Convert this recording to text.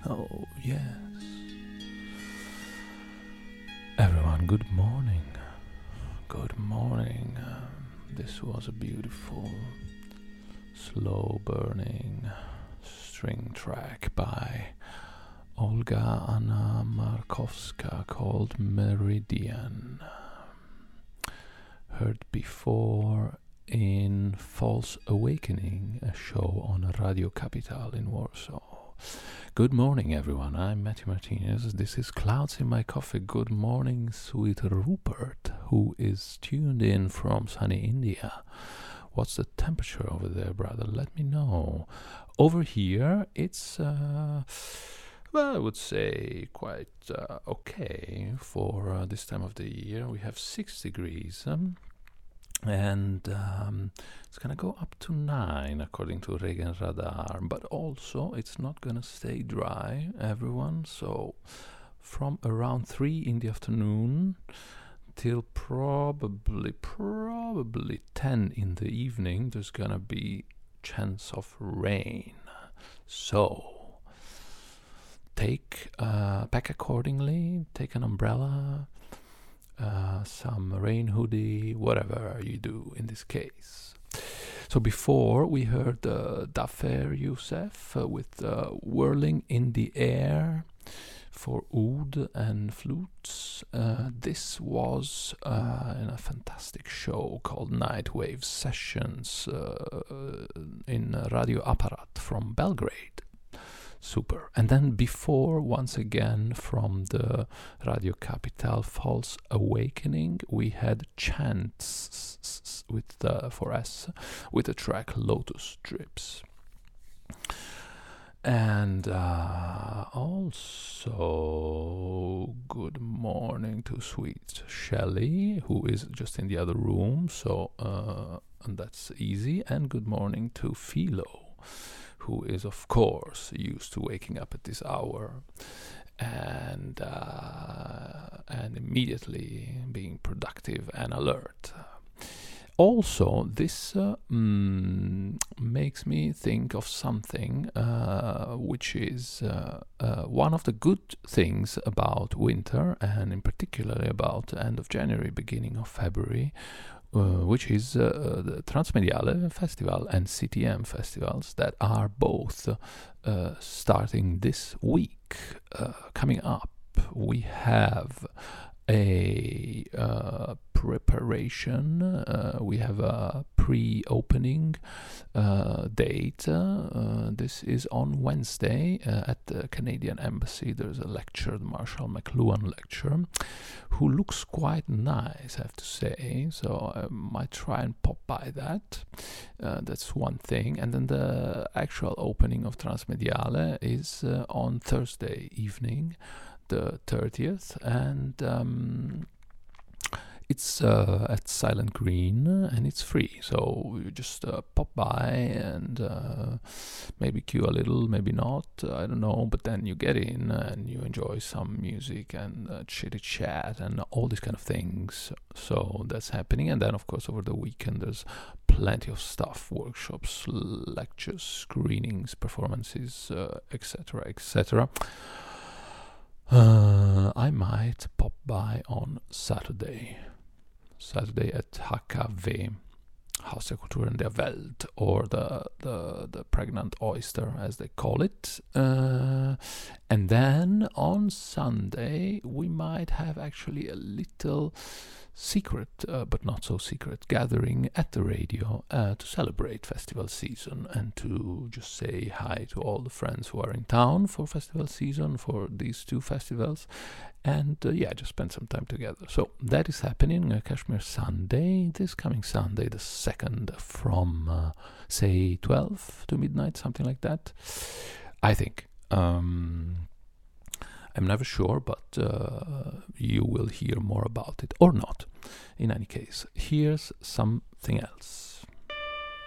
Oh, yes. Everyone, good morning. Good morning. This was a beautiful, slow-burning string track by Olga Anna Markowska called Meridian. Heard before in False Awakening, a show on Radio Capital in Warsaw. Good morning, everyone. I'm Matthew Martinez. This is Clouds in My Coffee. Good morning, sweet Rupert, who is tuned in from sunny India. What's the temperature over there, brother? Let me know. Over here, it's, I would say quite okay for this time of the year. We have 6 degrees. And it's gonna go up to 9 according to Regenradar, but also it's not gonna stay dry, everyone. So from around 3 in the afternoon till probably 10 in the evening, there's gonna be chance of rain. So pack accordingly, take an umbrella, some rain hoodie, whatever you do in this case. So before we heard Dafer Youssef with Whirling in the Air for oud and flutes. This was in a fantastic show called Nightwave Sessions in Radio Aparat from Belgrade. Super. And then before, once again, from the Radio Capital False Awakening, we had Chants with for us with the track Lotus Drips. And also good morning to sweet Shelley, who is just in the other room, so and that's easy. And good morning to Philo, who is, of course, used to waking up at this hour and immediately being productive and alert. Also, this makes me think of something which is one of the good things about winter, and in particular about the end of January, beginning of February, which is the Transmediale Festival and CTM festivals that are both starting this week. Coming up, we have a preparation, we have a pre-opening date. This is on Wednesday at the Canadian Embassy. There's a lecture, the Marshall McLuhan lecture, who looks quite nice, I have to say, so I might try and pop by that. That's one thing. And then the actual opening of Transmediale is on Thursday evening, the 30th, and it's at Silent Green, and it's free, so you just pop by and maybe queue a little, maybe not, I don't know, but then you get in and you enjoy some music and chitty chat and all these kind of things. So that's happening. And then, of course, over the weekend there's plenty of stuff: workshops, lectures, screenings, performances, etc., etc. I might pop by on Saturday at HKW, Haus der Kulturen der Welt, or the Pregnant Oyster, as they call it. And then on Sunday we might have actually a little secret, but not so secret, gathering at the radio to celebrate festival season and to just say hi to all the friends who are in town for festival season, for these 2 festivals, and just spend some time together. So that is happening Kashmir Sunday, this coming Sunday, the 2nd, from say 12 to midnight, something like that, I think. I'm never sure, but you will hear more about it, or not. In any case, here's something else.